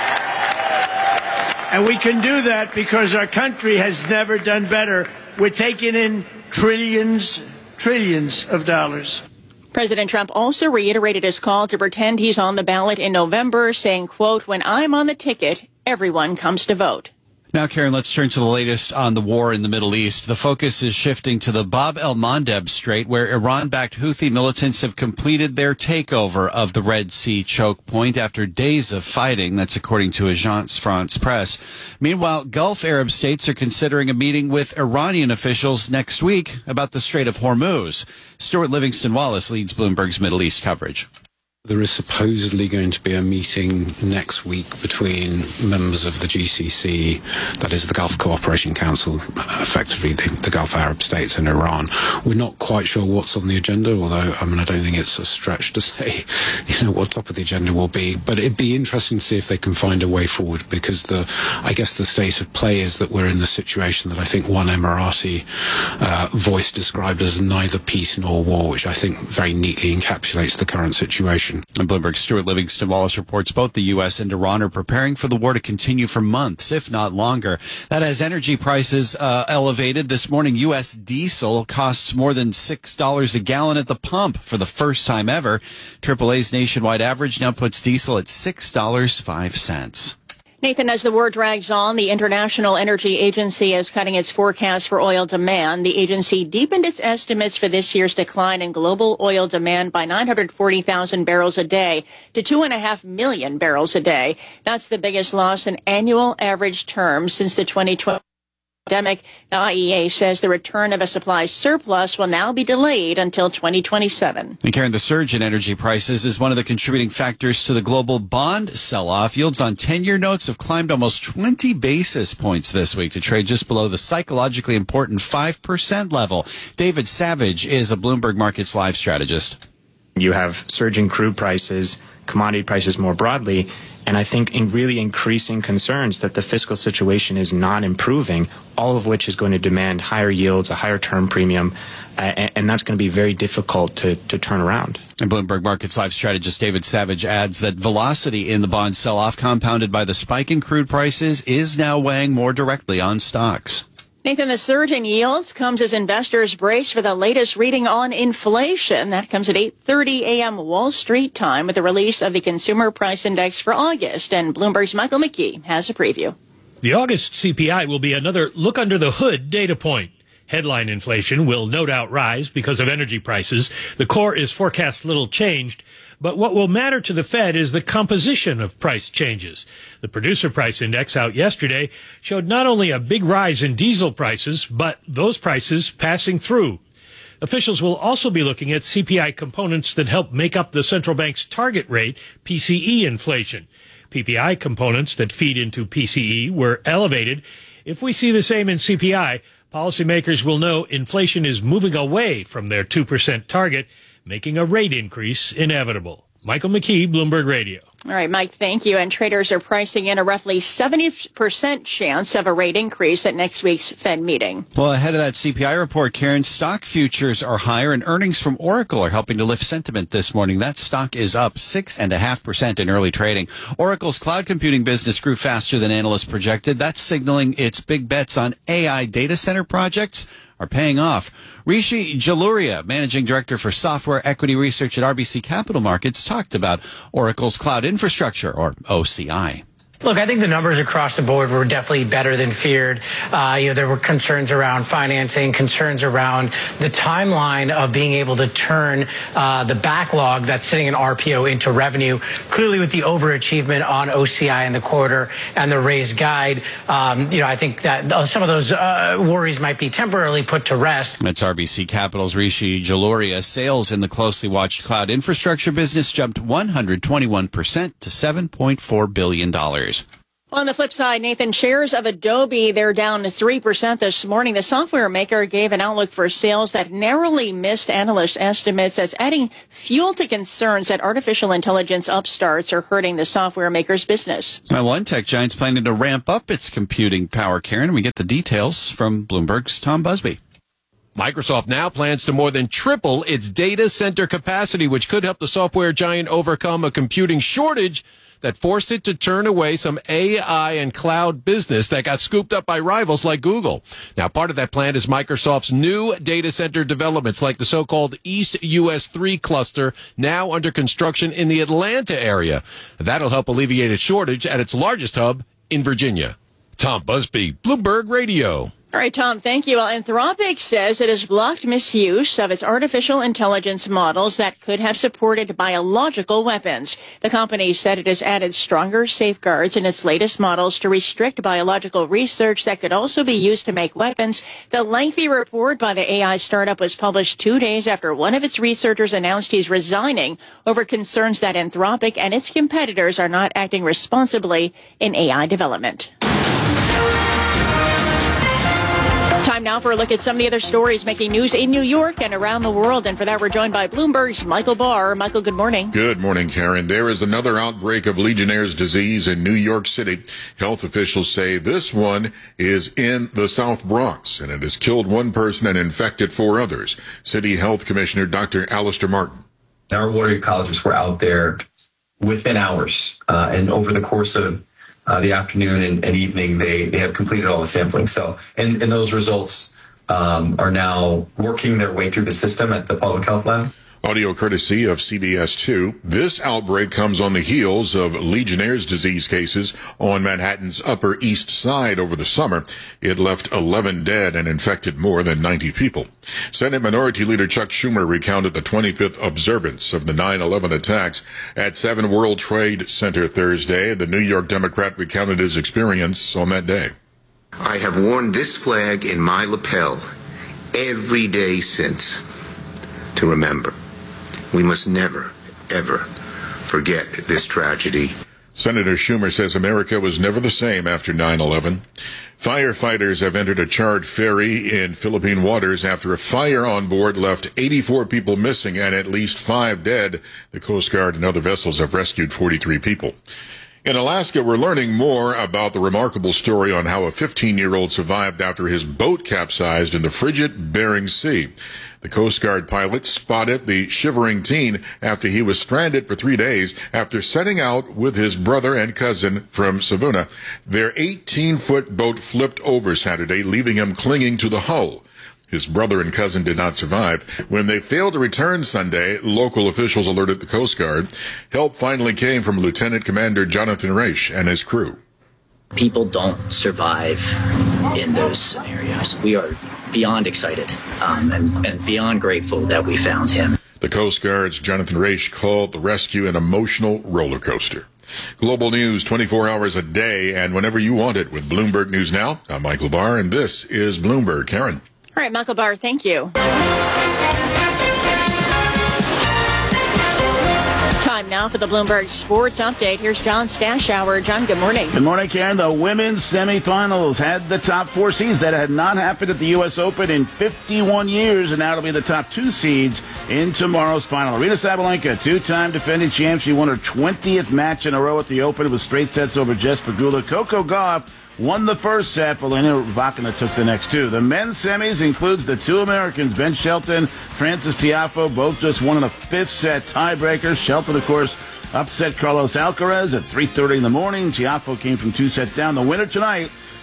And we can do that because our country has never done better. We're taking in trillions, trillions of dollars. President Trump also reiterated his call to pretend he's on the ballot in November, saying, quote, "When I'm on the ticket, everyone comes to vote." Now, Karen, let's turn to the latest on the war in the Middle East. The focus is shifting to the Bab el-Mandeb Strait, where Iran-backed Houthi militants have completed their takeover of the Red Sea choke point after days of fighting. That's according to Agence France Presse. Meanwhile, Gulf Arab states are considering a meeting with Iranian officials next week about the Strait of Hormuz. Stuart Livingston-Wallace leads Bloomberg's Middle East coverage. There is supposedly going to be a meeting next week between members of the G C C, that is the Gulf Cooperation Council, effectively the, the Gulf Arab states and Iran. We're not quite sure what's on the agenda, although I mean I don't think it's a stretch to say, you know, what top of the agenda will be. But it'd be interesting to see if they can find a way forward, because the I guess the state of play is that we're in the situation that I think one Emirati uh, voice described as neither peace nor war, which I think very neatly encapsulates the current situation. And Bloomberg's Stuart Livingston-Wallace reports both the U S and Iran are preparing for the war to continue for months, if not longer. That has energy prices uh, elevated. This morning, U S diesel costs more than six dollars a gallon at the pump for the first time ever. triple A's nationwide average now puts diesel at six dollars and five cents. Nathan, as the war drags on, the International Energy Agency is cutting its forecast for oil demand. The agency deepened its estimates for this year's decline in global oil demand by nine hundred forty thousand barrels a day to two point five million barrels a day. That's the biggest loss in annual average terms since the twenty twenty pandemic. The I E A says the return of a supply surplus will now be delayed until twenty twenty-seven. And Karen, the surge in energy prices is one of the contributing factors to the global bond sell-off. Yields on ten-year notes have climbed almost twenty basis points this week to trade just below the psychologically important five percent level. David Savage is a Bloomberg Markets Live strategist. You have surging crude prices, commodity prices more broadly, and I think in really increasing concerns that the fiscal situation is not improving, all of which is going to demand higher yields, a higher term premium, uh, and, and that's going to be very difficult to, to turn around. And Bloomberg Markets Live strategist David Savage adds that velocity in the bond sell-off, compounded by the spike in crude prices, is now weighing more directly on stocks. Nathan, the surge in yields comes as investors brace for the latest reading on inflation. That comes at eight thirty a.m. Wall Street time with the release of the Consumer Price Index for August. And Bloomberg's Michael McKee has a preview. The August C P I will be another look under the hood data point. Headline inflation will no doubt rise because of energy prices. The core is forecast little changed, but what will matter to the Fed is the composition of price changes. The Producer Price Index out yesterday showed not only a big rise in diesel prices, but those prices passing through. Officials will also be looking at C P I components that help make up the central bank's target rate, P C E inflation. P P I components that feed into P C E were elevated. If we see the same in C P I, policymakers will know inflation is moving away from their two percent target, making a rate increase inevitable. Michael McKee, Bloomberg Radio. All right, Mike, thank you. And traders are pricing in a roughly seventy percent chance of a rate increase at next week's Fed meeting. Well, ahead of that C P I report, Karen, stock futures are higher, and earnings from Oracle are helping to lift sentiment this morning. That stock is up six point five percent in early trading. Oracle's cloud computing business grew faster than analysts projected. That's signaling its big bets on A I data center projects are paying off. Rishi Jaluria, Managing Director for Software Equity Research at R B C Capital Markets, talked about Oracle's cloud infrastructure, or O C I. Look, I think the numbers across the board were definitely better than feared. Uh, you know, there were concerns around financing, concerns around the timeline of being able to turn uh, the backlog that's sitting in R P O into revenue. Clearly, with the overachievement on O C I in the quarter and the raised guide, um, you know, I think that uh, some of those uh, worries might be temporarily put to rest. That's R B C Capital's Rishi Jaluria. Sales in the closely watched cloud infrastructure business jumped one hundred twenty-one percent to seven point four billion dollars. On the flip side, Nathan, shares of Adobe, they're down three percent this morning. The software maker gave an outlook for sales that narrowly missed analyst estimates as adding fuel to concerns that artificial intelligence upstarts are hurting the software maker's business. Well, one tech giant's planning to ramp up its computing power, Karen. We get the details from Bloomberg's Tom Busby. Microsoft now plans to more than triple its data center capacity, which could help the software giant overcome a computing shortage that forced it to turn away some A I and cloud business that got scooped up by rivals like Google. Now, part of that plan is Microsoft's new data center developments, like the so-called East U S three cluster, now under construction in the Atlanta area. That'll help alleviate its shortage at its largest hub in Virginia. Tom Busby, Bloomberg Radio. All right, Tom, thank you. Well, Anthropic says it has blocked misuse of its artificial intelligence models that could have supported biological weapons. The company said it has added stronger safeguards in its latest models to restrict biological research that could also be used to make weapons. The lengthy report by the A I startup was published two days after one of its researchers announced he's resigning over concerns that Anthropic and its competitors are not acting responsibly in A I development. Time now for a look at some of the other stories making news in New York and around the world. And for that, we're joined by Bloomberg's Michael Barr. Michael, good morning. Good morning, Karen. There is another outbreak of Legionnaire's disease in New York City. Health officials say this one is in the South Bronx, and it has killed one person and infected four others. City Health Commissioner Doctor Alistair Martin. Our water ecologists were out there within hours, uh, and over the course of Uh, the afternoon and, and evening, they, they have completed all the sampling. So, and, and those results um, are now working their way through the system at the public health lab. Audio courtesy of C B S two. This outbreak comes on the heels of Legionnaire's disease cases on Manhattan's Upper East Side over the summer. It left eleven dead and infected more than ninety people. Senate Minority Leader Chuck Schumer recounted the twenty-fifth observance of the nine eleven attacks at Seven World Trade Center Thursday. The New York Democrat recounted his experience on that day. I have worn this flag in my lapel every day since to remember. We must never, ever forget this tragedy. Senator Schumer says America was never the same after nine eleven. Firefighters have entered a charred ferry in Philippine waters after a fire on board left eighty-four people missing and at least five dead. The Coast Guard and other vessels have rescued forty-three people. In Alaska, we're learning more about the remarkable story on how a fifteen-year-old survived after his boat capsized in the frigid Bering Sea. The Coast Guard pilot spotted the shivering teen after he was stranded for three days after setting out with his brother and cousin from Savuna. Their eighteen-foot boat flipped over Saturday, leaving him clinging to the hull. His brother and cousin did not survive. When they failed to return Sunday, local officials alerted the Coast Guard. Help finally came from Lieutenant Commander Jonathan Raish and his crew. People don't survive in those scenarios. We are beyond excited um, and, and beyond grateful that we found him. The Coast Guard's Jonathan Raish called the rescue an emotional roller coaster. Global news twenty-four hours a day and whenever you want it with Bloomberg News Now. I'm Michael Barr, and this is Bloomberg. Karen. All right, Michael Barr, thank you. Time now for the Bloomberg Sports Update. Here's John Stashower. John, good morning. Good morning, Karen. The women's semifinals had the top four seeds. That had not happened at the U S Open in fifty-one years, and now it'll be the top two seeds in tomorrow's final. Aryna Sabalenka, two-time defending champ. She won her twentieth match in a row at the Open with straight sets over Jess Pegula. Coco Gauff won the first set. Elena Rybakina took the next two. The men's semis includes the two Americans, Ben Shelton, Francis Tiafoe, both just won in a fifth set tiebreaker. Shelton, of course, upset Carlos Alcaraz at three thirty in the morning. Tiafoe came from two sets down. The winner tonight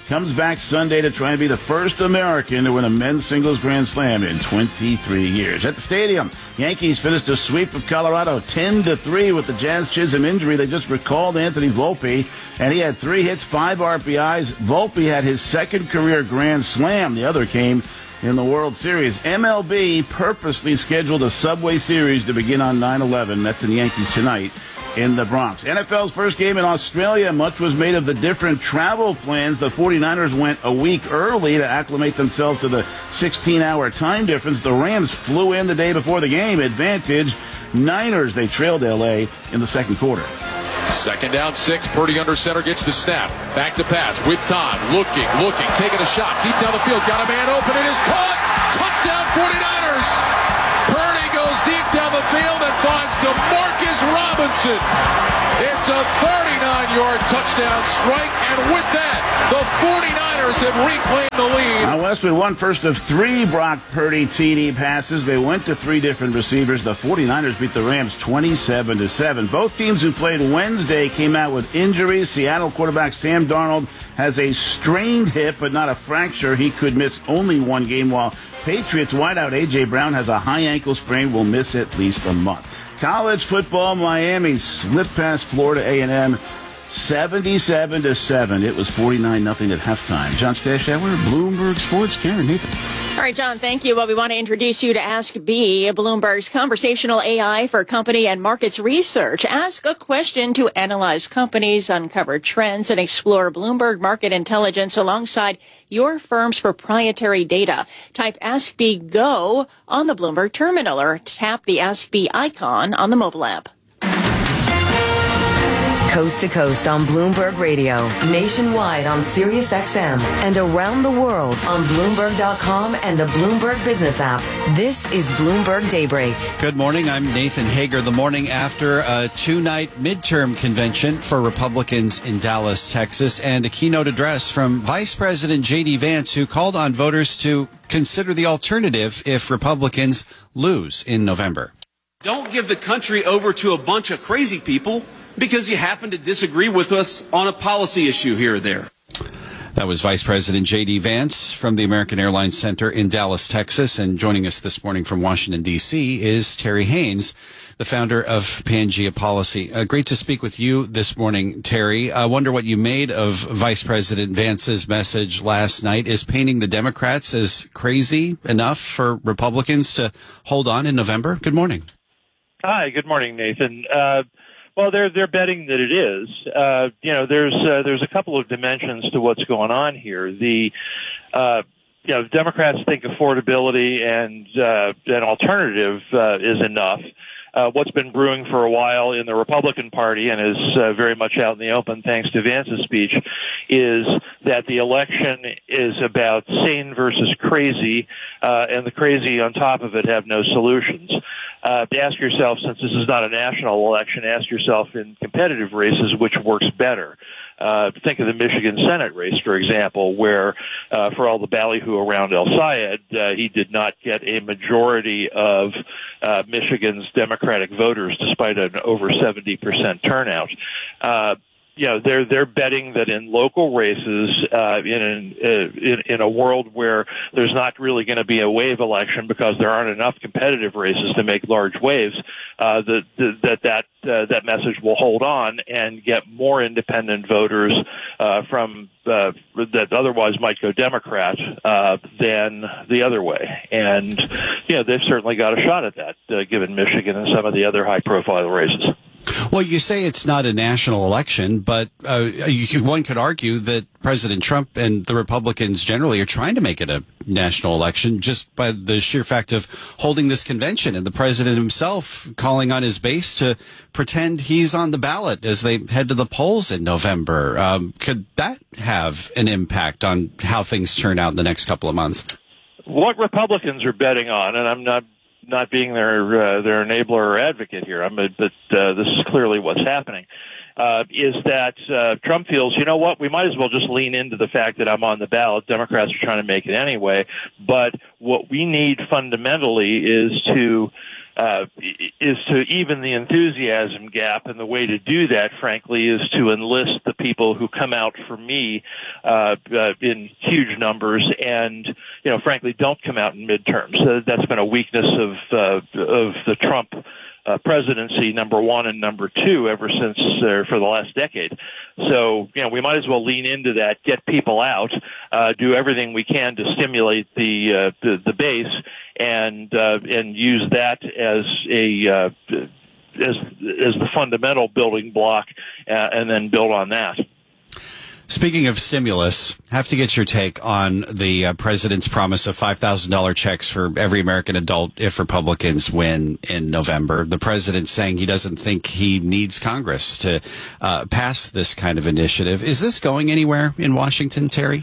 comes back Sunday to try and be the first American to win a men's singles Grand Slam in twenty-three years. At the stadium, Yankees finished a sweep of Colorado ten to three with the Jazz Chisholm injury. They just recalled Anthony Volpe, and he had three hits, five R B Is. Volpe had his second career Grand Slam. The other came in the World Series. M L B purposely scheduled a Subway Series to begin on nine eleven. Mets and Yankees tonight in the Bronx. N F L's first game in Australia. Much was made of the different travel plans. The 49ers went a week early to acclimate themselves to the sixteen-hour time difference. The Rams flew in the day before the game. Advantage Niners. They trailed L A in the second quarter. Second down, six. Purdy under center gets the snap. Back to pass with time. Looking, looking, taking a shot. Deep down the field. Got a man open. It is caught. Touchdown, 49ers. Purdy goes deep down the field and finds DeMarcus Robinson. It's a thirty-nine-yard touchdown strike. And with that, the 49ers have reclaimed the lead. Now Westwood won first of three Brock Purdy T D passes. They went to three different receivers. The 49ers beat the Rams twenty-seven to seven. Both teams who played Wednesday came out with injuries. Seattle quarterback Sam Darnold has a strained hip but not a fracture. He could miss only one game, while Patriots wideout A J. Brown has a high ankle sprain, will miss at least a month. College football, Miami slipped past Florida A and M seventy-seven to seven. It was forty-nine nothing at halftime. John Stashauer, Bloomberg Sports. Karen Nathan. All right, John, thank you. Well, we want to introduce you to Ask B, Bloomberg's conversational A I for company and markets research. Ask a question to analyze companies, uncover trends, and explore Bloomberg market intelligence alongside your firm's proprietary data. Type Ask B Go on the Bloomberg terminal or tap the Ask B icon on the mobile app. Coast to coast on Bloomberg Radio, nationwide on Sirius X M, and around the world on Bloomberg dot com and the Bloomberg Business app. This is Bloomberg Daybreak. Good morning. I'm Nathan Hager. The morning after a two-night midterm convention for Republicans in Dallas, Texas, and a keynote address from Vice President J D. Vance, who called on voters to consider the alternative if Republicans lose in November. Don't give the country over to a bunch of crazy people because you happen to disagree with us on a policy issue here or there. That was Vice President J D. Vance from the American Airlines Center in Dallas, Texas. And joining us this morning from Washington, D C is Terry Haynes, the founder of Pangea Policy. Uh, great to speak with you this morning, Terry. I wonder what you made of Vice President Vance's message last night. Is painting the Democrats as crazy enough for Republicans to hold on in November? Good morning. Hi, good morning, Nathan. Uh, Well, they're they're betting that it is. Uh, you know, there's uh, there's a couple of dimensions to what's going on here. The uh, you know, Democrats think affordability and uh, an alternative uh, is enough. Uh, what's been brewing for a while in the Republican Party and is uh, very much out in the open thanks to Vance's speech is that the election is about sane versus crazy, uh, and the crazy on top of it have no solutions. Uh, to ask yourself, since this is not a national election, ask yourself in competitive races which works better. Uh, think of the Michigan Senate race, for example, where, uh, for all the ballyhoo around El Sayed, uh, he did not get a majority of, uh, Michigan's Democratic voters despite an over seventy percent turnout. Uh, You know, they're they're betting that in local races, uh, in, an, uh, in in a world where there's not really going to be a wave election because there aren't enough competitive races to make large waves, uh, that that that uh, that message will hold on and get more independent voters uh, from uh, that otherwise might go Democrat uh, than the other way. And you know, they've certainly got a shot at that, uh, given Michigan and some of the other high-profile races. Well, you say it's not a national election, but uh, you could, one could argue that President Trump and the Republicans generally are trying to make it a national election just by the sheer fact of holding this convention and the president himself calling on his base to pretend he's on the ballot as they head to the polls in November. Um, could that have an impact on how things turn out in the next couple of months? What Republicans are betting on, and I'm not not being their uh, their enabler or advocate here, I'm a, but uh, this is clearly what's happening, uh, is that uh, Trump feels, you know what, we might as well just lean into the fact that I'm on the ballot. Democrats are trying to make it anyway, but what we need fundamentally is to uh, is to even the enthusiasm gap. And the way to do that, frankly, is to enlist the people who come out for me uh, uh, in huge numbers and, you know, frankly, don't come out in midterms. Uh, that's been a weakness of uh, of the Trump Uh, presidency, number one and number two, ever since uh, for the last decade. So, you know, we might as well lean into that, get people out, uh, do everything we can to stimulate the uh, the, the base, and uh, and use that as a uh, as as the fundamental building block, uh, and then build on that. Speaking of stimulus, have to get your take on the uh, president's promise of five thousand dollars checks for every American adult if Republicans win in November. The president saying he doesn't think he needs Congress to uh, pass this kind of initiative. Is this going anywhere in Washington, Terry?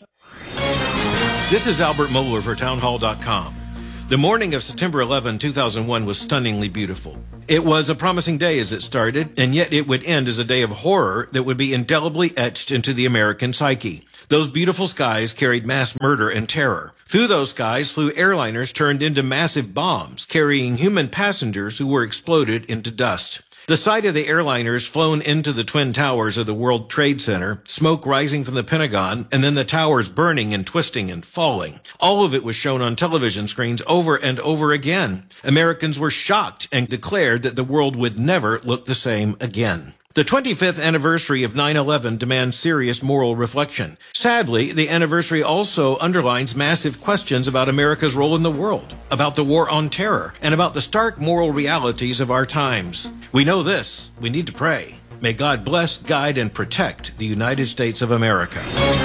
This is Albert Mohler for townhall dot com. The morning of September eleventh, two thousand one was stunningly beautiful. It was a promising day as it started, and yet it would end as a day of horror that would be indelibly etched into the American psyche. Those beautiful skies carried mass murder and terror. Through those skies flew airliners turned into massive bombs, carrying human passengers who were exploded into dust. The sight of the airliners flown into the Twin Towers of the World Trade Center, smoke rising from the Pentagon, and then the towers burning and twisting and falling. All of it was shown on television screens over and over again. Americans were shocked and declared that the world would never look the same again. The twenty-fifth anniversary of nine eleven demands serious moral reflection. Sadly, the anniversary also underlines massive questions about America's role in the world, about the war on terror, and about the stark moral realities of our times. We know this. We need to pray. May God bless, guide, and protect the United States of America.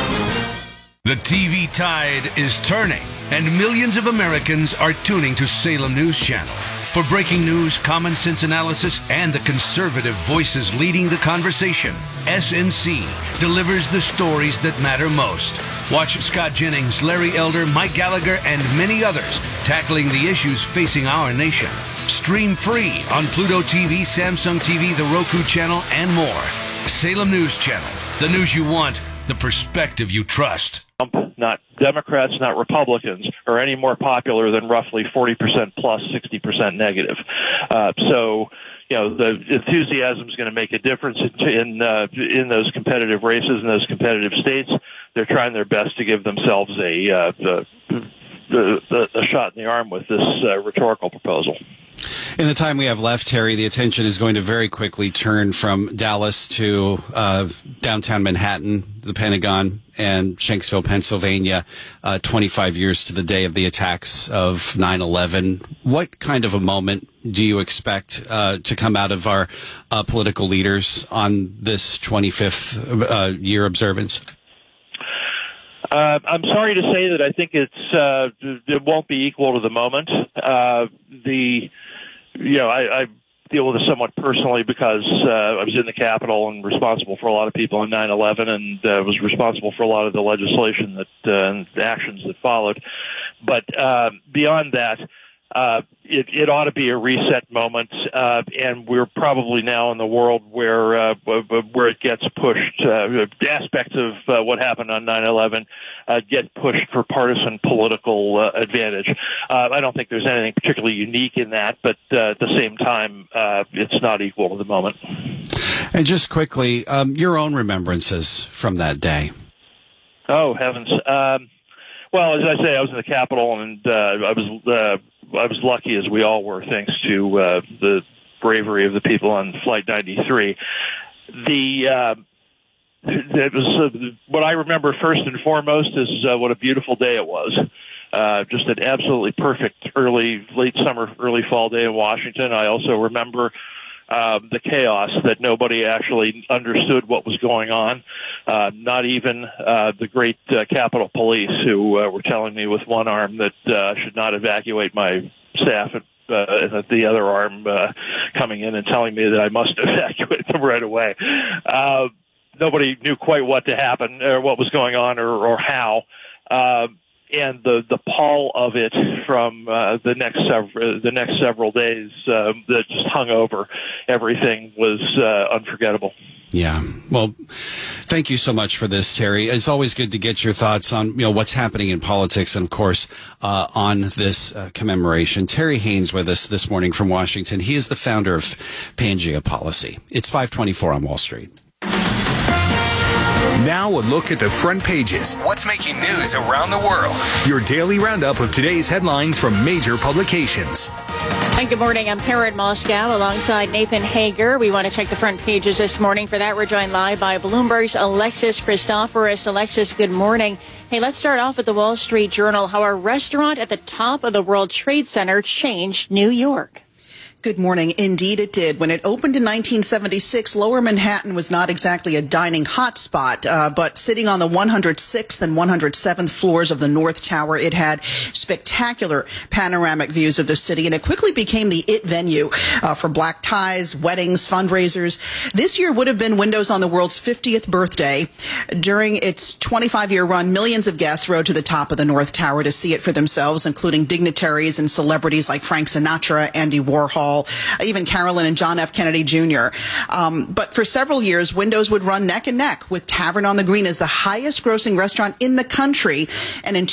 The T V tide is turning, and millions of Americans are tuning to Salem News Channel. For breaking news, common sense analysis, and the conservative voices leading the conversation, S N C delivers the stories that matter most. Watch Scott Jennings, Larry Elder, Mike Gallagher, and many others tackling the issues facing our nation. Stream free on Pluto T V, Samsung T V, the Roku channel, and more. Salem News Channel. The news you want, the perspective you trust. Not Democrats, not Republicans, are any more popular than roughly forty percent plus, sixty percent negative. Uh, so, you know, the enthusiasm is going to make a difference in in, uh, in those competitive races in those competitive states. They're trying their best to give themselves a uh, the, the, the, a shot in the arm with this uh, rhetorical proposal. In the time we have left, Terry, the attention is going to very quickly turn from Dallas to uh, downtown Manhattan, the Pentagon, and Shanksville, Pennsylvania, uh, twenty-five years to the day of the attacks of nine eleven. What kind of a moment do you expect uh, to come out of our uh, political leaders on this twenty-fifth uh, year observance? Uh, I'm sorry to say that I think it's uh, it won't be equal to the moment. Uh, the you know I, I deal with it somewhat personally because uh, I was in the Capitol and responsible for a lot of people on nine eleven, and uh, was responsible for a lot of the legislation that uh, and the actions that followed. But uh, beyond that, uh, it, it ought to be a reset moment, uh, and we're probably now in the world where uh, where it gets pushed. Uh, aspects of uh, what happened on nine eleven uh, get pushed for partisan political uh, advantage. Uh, I don't think there's anything particularly unique in that, but uh, at the same time, uh, it's not equal to the moment. And just quickly, um, your own remembrances from that day. Oh, heavens. Um, well, as I say, I was in the Capitol, and uh, I was uh, I was lucky, as we all were, thanks to uh, the bravery of the people on Flight ninety-three. The uh, it was uh, what I remember first and foremost is uh, what a beautiful day it was. Uh, just an absolutely perfect early, late summer, early fall day in Washington. I also remember uh, the chaos that nobody actually understood what was going on. Uh, not even uh, the great uh, Capitol Police, who uh, were telling me with one arm that uh, I should not evacuate my staff, and, uh, and the other arm uh, coming in and telling me that I must evacuate them right away. Uh, nobody knew quite what to happen, or what was going on, or, or how. Uh, And the, the pall of it from uh, the next several the next several days uh, that just hung over everything was uh, unforgettable. Yeah. Well, thank you so much for this, Terry. It's always good to get your thoughts on, you know, what's happening in politics and, of course, uh, on this uh, commemoration. Terry Haynes with us this morning from Washington. He is the founder of Pangea Policy. It's five twenty-four on Wall Street. Now a look at the front pages. What's making news around the world? Your daily roundup of today's headlines from major publications. And good morning. I'm Karen Moscow alongside Nathan Hager. We want to check the front pages this morning. For that, we're joined live by Bloomberg's Alexis Christoforous. Alexis, good morning. Hey, let's start off with the Wall Street Journal. How a restaurant at the top of the World Trade Center changed New York. Good morning. Indeed, it did. When it opened in nineteen seventy-six, Lower Manhattan was not exactly a dining hotspot, uh, but sitting on the one hundred sixth and one hundred seventh floors of the North Tower, it had spectacular panoramic views of the city, and it quickly became the it venue uh, for black ties, weddings, fundraisers. This year would have been Windows on the World's fiftieth birthday. During its twenty-five-year run, millions of guests rode to the top of the North Tower to see it for themselves, including dignitaries and celebrities like Frank Sinatra, Andy Warhol, even Carolyn and John F. Kennedy Junior Um, but for several years, Windows would run neck and neck with Tavern on the Green as the highest grossing restaurant in the country. And in